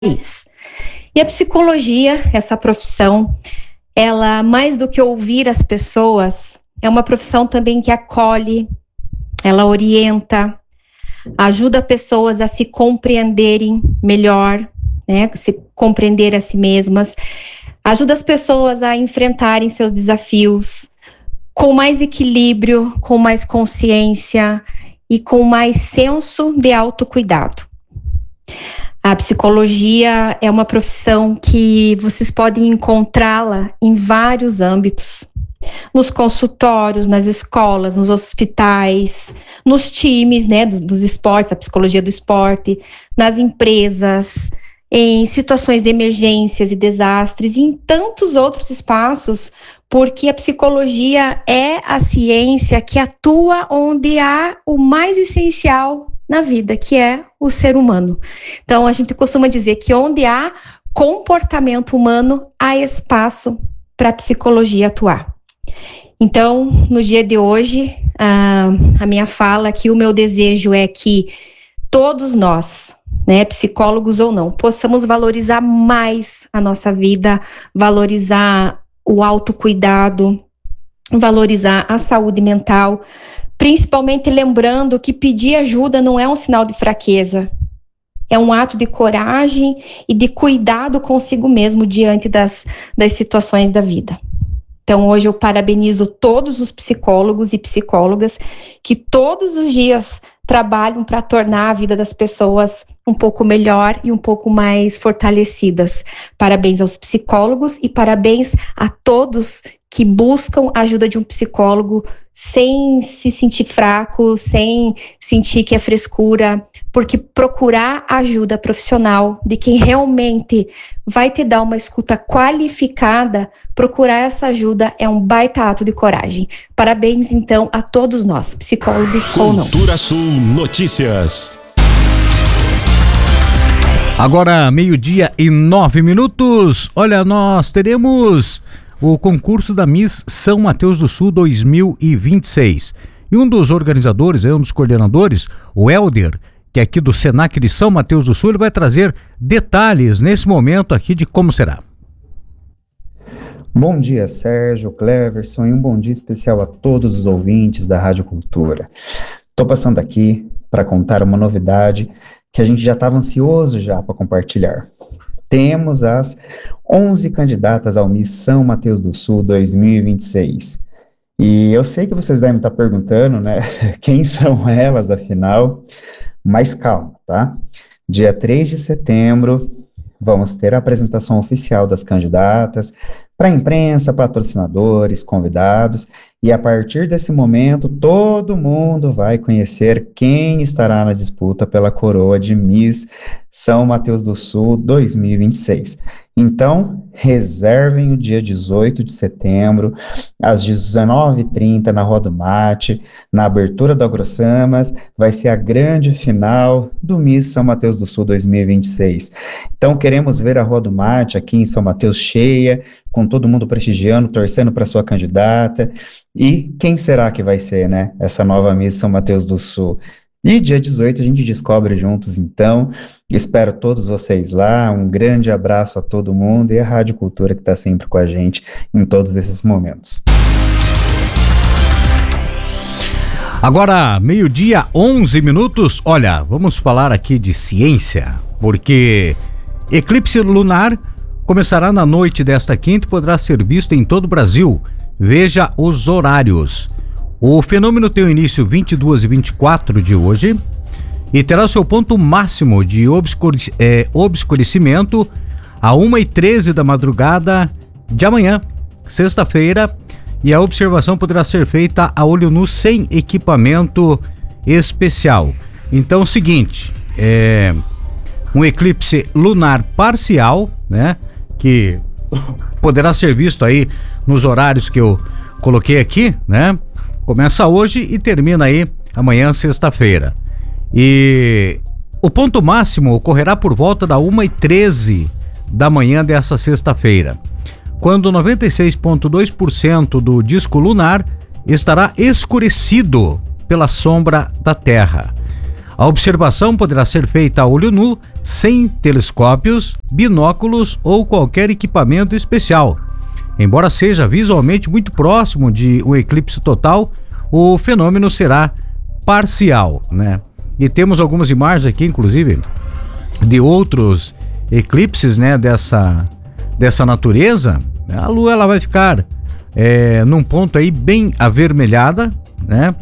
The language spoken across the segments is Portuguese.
país. E a psicologia, essa profissão, ela, mais do que ouvir as pessoas, é uma profissão também que acolhe, ela orienta, ajuda pessoas a se compreenderem melhor, né, se compreender a si mesmas, ajuda as pessoas a enfrentarem seus desafios com mais equilíbrio, com mais consciência e com mais senso de autocuidado. A psicologia é uma profissão que vocês podem encontrá-la em vários âmbitos. Nos consultórios, nas escolas, nos hospitais, nos times, né, dos esportes, a psicologia do esporte, nas empresas, em situações de emergências e desastres, e em tantos outros espaços, porque a psicologia é a ciência que atua onde há o mais essencial na vida, que é o ser humano. Então, a gente costuma dizer que onde há comportamento humano, há espaço para a psicologia atuar. Então, no dia de hoje, a minha fala aqui, o meu desejo é que todos nós, né, psicólogos ou não, possamos valorizar mais a nossa vida, valorizar o autocuidado, valorizar a saúde mental, principalmente lembrando que pedir ajuda não é um sinal de fraqueza, é um ato de coragem e de cuidado consigo mesmo diante das situações da vida. Então, hoje eu parabenizo todos os psicólogos e psicólogas que todos os dias trabalham para tornar a vida das pessoas um pouco melhor e um pouco mais fortalecidas. Parabéns aos psicólogos e parabéns a todos que buscam a ajuda de um psicólogo sem se sentir fraco, sem sentir que é frescura, porque procurar ajuda profissional de quem realmente vai te dar uma escuta qualificada, procurar essa ajuda é um baita ato de coragem. Parabéns, então, a todos nós, psicólogos ou não. Cultura Sul Notícias. Agora, 12:09. Olha, nós teremos o concurso da Miss São Mateus do Sul 2026. E um dos organizadores, um dos coordenadores, o Helder, que é aqui do Senac de São Mateus do Sul, ele vai trazer detalhes nesse momento aqui de como será. Bom dia, Sérgio, Cleverson, e um bom dia especial a todos os ouvintes da Rádio Cultura. Estou passando aqui para contar uma novidade que a gente já estava ansioso já para compartilhar. Temos as 11 candidatas ao Miss São Mateus do Sul 2026. E eu sei que vocês devem estar perguntando, né, quem são elas, afinal, mas calma, tá? Dia 3 de setembro, vamos ter a apresentação oficial das candidatas para a imprensa, patrocinadores, convidados, e a partir desse momento, todo mundo vai conhecer quem estará na disputa pela coroa de Miss São Mateus do Sul 2026. Então, reservem o dia 18 de setembro, às 19h30, na Rua do Mate, na abertura do AgroSamas, vai ser a grande final do Miss São Mateus do Sul 2026. Então, queremos ver a Rua do Mate aqui em São Mateus cheia, com todo mundo prestigiando, torcendo para sua candidata. E quem será que vai ser, né, essa nova Miss São Mateus do Sul? E dia 18 a gente descobre juntos, então. Espero todos vocês lá, um grande abraço a todo mundo e a Rádio Cultura que está sempre com a gente em todos esses momentos. Agora, 12:11. Olha, vamos falar aqui de ciência, porque eclipse lunar começará na noite desta quinta e poderá ser visto em todo o Brasil. Veja os horários. O fenômeno tem o início 22h24 de hoje e terá seu ponto máximo de obscurecimento a 1h13 da madrugada de amanhã, sexta-feira, e a observação poderá ser feita a olho nu sem equipamento especial. Então, seguinte, um eclipse lunar parcial, né, que poderá ser visto aí nos horários que eu coloquei aqui, né? Começa hoje e termina aí amanhã, sexta-feira. E o ponto máximo ocorrerá por volta da 1h13 da manhã dessa sexta-feira, quando 96,2% do disco lunar estará escurecido pela sombra da Terra. A observação poderá ser feita a olho nu, sem telescópios, binóculos ou qualquer equipamento especial. Embora seja visualmente muito próximo de um eclipse total, o fenômeno será parcial, né? E temos algumas imagens aqui, inclusive, de outros eclipses, né, dessa natureza. A Lua ela vai ficar num ponto aí bem avermelhada, né?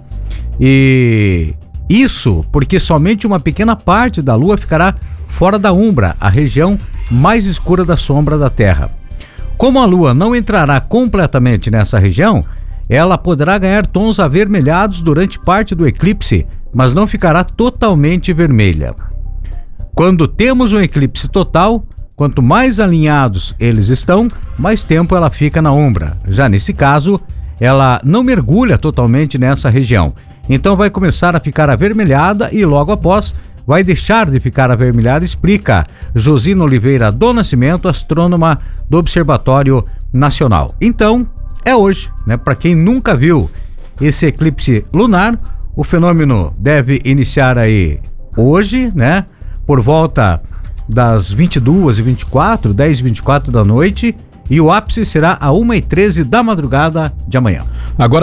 E isso porque somente uma pequena parte da Lua ficará fora da umbra, a região mais escura da sombra da Terra. Como a Lua não entrará completamente nessa região, ela poderá ganhar tons avermelhados durante parte do eclipse, mas não ficará totalmente vermelha. Quando temos um eclipse total, quanto mais alinhados eles estão, mais tempo ela fica na umbra. Já nesse caso, ela não mergulha totalmente nessa região. Então vai começar a ficar avermelhada e logo após vai deixar de ficar avermelhada, explica Josina Oliveira do Nascimento, astrônoma do Observatório Nacional. Então, é hoje, né? Para quem nunca viu esse eclipse lunar, o fenômeno deve iniciar aí hoje, né? Por volta das 22h24, 10h24 da noite, e o ápice será a 1h13 da madrugada de amanhã. Agora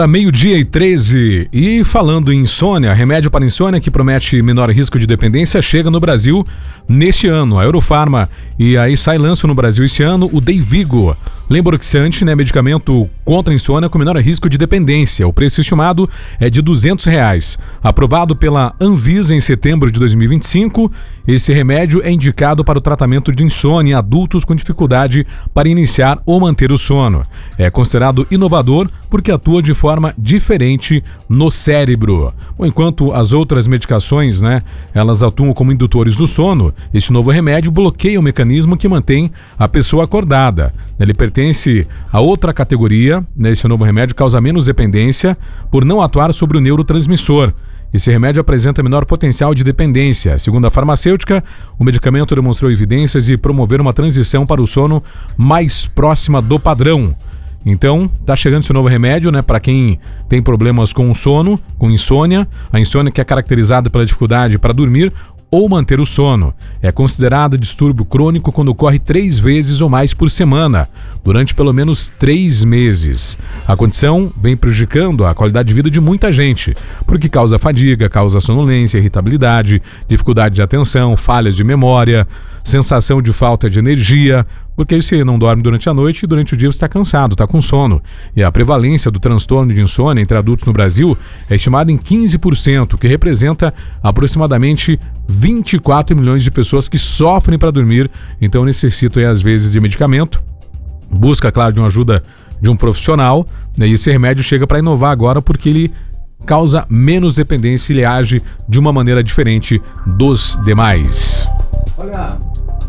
12h13, e falando em insônia, remédio para insônia que promete menor risco de dependência chega no Brasil neste ano. A Eurofarma e a Eisai lançam no Brasil esse ano o Dayvigo, lemborexante, né, medicamento contra a insônia com menor risco de dependência. O preço estimado é de R$200. Aprovado pela Anvisa em setembro de 2025, esse remédio é indicado para o tratamento de insônia em adultos com dificuldade para iniciar ou manter o sono. É considerado inovador porque atua de forma diferente no cérebro. Bom, enquanto as outras medicações, né, elas atuam como indutores do sono, este novo remédio bloqueia o mecanismo que mantém a pessoa acordada. Ele pertence a outra categoria, né, esse novo remédio causa menos dependência por não atuar sobre o neurotransmissor. Esse remédio apresenta menor potencial de dependência. Segundo a farmacêutica, o medicamento demonstrou evidências de promover uma transição para o sono mais próxima do padrão. Então, tá chegando esse novo remédio, né, para quem tem problemas com o sono, com insônia. A insônia que é caracterizada pela dificuldade para dormir ou manter o sono. É considerada distúrbio crônico quando ocorre 3 vezes ou mais por semana, durante pelo menos 3 meses. A condição vem prejudicando a qualidade de vida de muita gente, porque causa fadiga, causa sonolência, irritabilidade, dificuldade de atenção, falhas de memória, sensação de falta de energia, porque aí você não dorme durante a noite e durante o dia você está cansado, está com sono. E a prevalência do transtorno de insônia entre adultos no Brasil é estimada em 15%, que representa aproximadamente 24 milhões de pessoas que sofrem para dormir, então necessitam às vezes de medicamento. Busca, claro, de uma ajuda de um profissional, né? E esse remédio chega para inovar agora porque ele causa menos dependência e ele age de uma maneira diferente dos demais. Olha,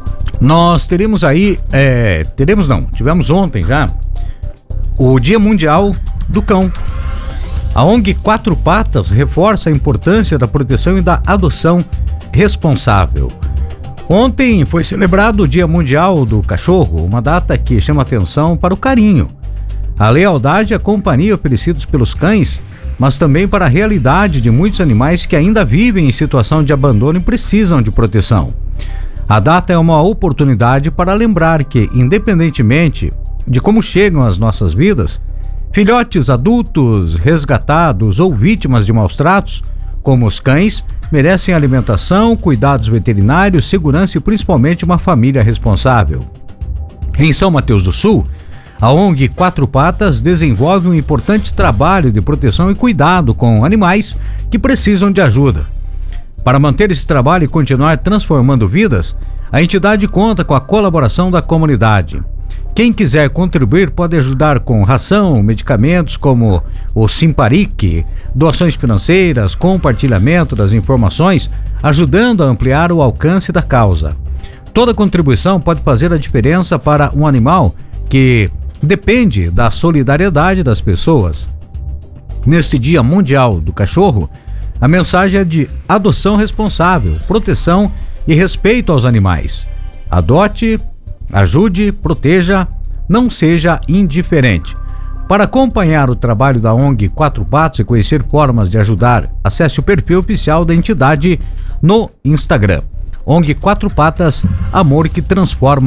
nós teremos aí, tivemos ontem já, o Dia Mundial do Cão. A ONG Quatro Patas reforça a importância da proteção e da adoção responsável. Ontem foi celebrado o Dia Mundial do Cachorro, uma data que chama atenção para o carinho, a lealdade e a companhia oferecidos pelos cães, mas também para a realidade de muitos animais que ainda vivem em situação de abandono e precisam de proteção. A data é uma oportunidade para lembrar que, independentemente de como chegam às nossas vidas, filhotes adultos, resgatados ou vítimas de maus tratos, como os cães, merecem alimentação, cuidados veterinários, segurança e principalmente uma família responsável. Em São Mateus do Sul, a ONG Quatro Patas desenvolve um importante trabalho de proteção e cuidado com animais que precisam de ajuda. Para manter esse trabalho e continuar transformando vidas, a entidade conta com a colaboração da comunidade. Quem quiser contribuir pode ajudar com ração, medicamentos como o Simparic, doações financeiras, compartilhamento das informações, ajudando a ampliar o alcance da causa. Toda contribuição pode fazer a diferença para um animal que depende da solidariedade das pessoas. Neste Dia Mundial do Cachorro, a mensagem é de adoção responsável, proteção e respeito aos animais. Adote, ajude, proteja, não seja indiferente. Para acompanhar o trabalho da ONG Quatro Patas e conhecer formas de ajudar, acesse o perfil oficial da entidade no Instagram. ONG Quatro Patas, amor que transforma.